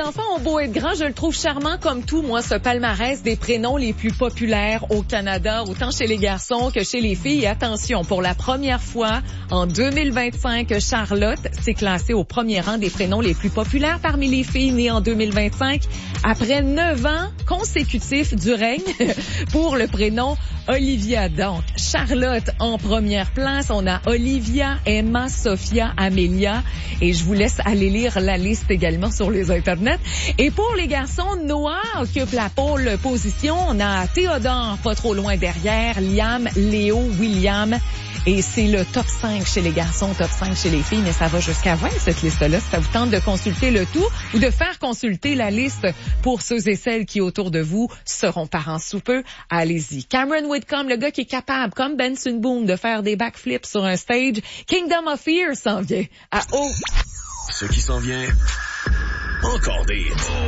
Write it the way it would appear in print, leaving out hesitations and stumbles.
enfants ont beau être grands, je le trouve charmant comme tout, moi, ce palmarès des prénoms les plus populaires au Canada, autant chez les garçons que chez les filles. Et attention, pour la première fois, en 2025, Charlotte s'est classée au premier rang des prénoms les plus populaires parmi les filles nées en 2025, après 9 ans consécutifs du règne pour le prénom Olivia. Donc, Charlotte en première place. On a Olivia, Emma, Sophia, Amelia. Et je vous laisse aller lire la liste également sur les internets. Et pour les garçons, Noah occupe la pole position. On a Théodore pas trop loin derrière, Liam, Léo, William. Et c'est le top 5 chez les garçons, top 5 chez les filles, mais ça va jusqu'à 20 cette liste-là. Si ça vous tente de consulter le tout ou de faire consulter la liste pour ceux et celles qui autour de vous seront parents sous peu, allez-y. Cameron Whitcomb, le gars qui est capable, comme Benson Boone, de faire des backflips sur un stage. Kingdom of Fear s'en vient à haut. Ce qui s'en vient, encore des